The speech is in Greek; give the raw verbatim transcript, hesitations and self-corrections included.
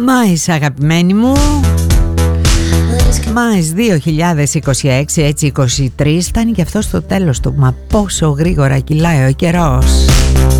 Μάης αγαπημένοι μου, Μάης δύο χιλιάδες είκοσι έξι, έτσι είκοσι τρία, φτάνει και αυτό στο τέλος του. Μα πόσο γρήγορα κυλάει ο καιρός.